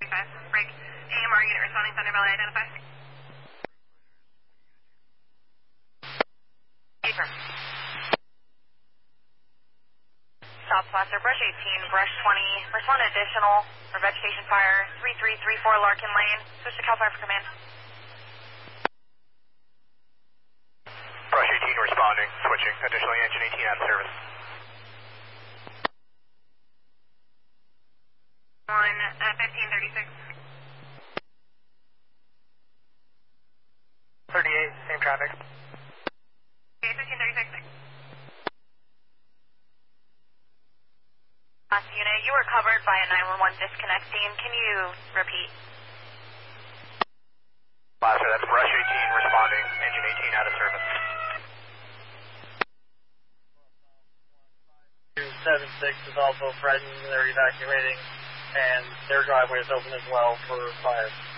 1035. Break. AMR unit responding, Thunder Valley, identify. Affirm. Stop Placer, brush 18, brush 20, respond additional for vegetation fire, 3334 Larkin Lane, switch to Cal Fire for command. Brush 18 responding, switching, additionally engine 18 out of service. 1536. 38, same traffic. Okay, 1536. Last unit, you were covered by a 911 disconnecting. Can you repeat? Placer, that's brush 18 responding, engine 18 out of service. 276 is also threatened. They're evacuating, and their driveway is open as well for fire.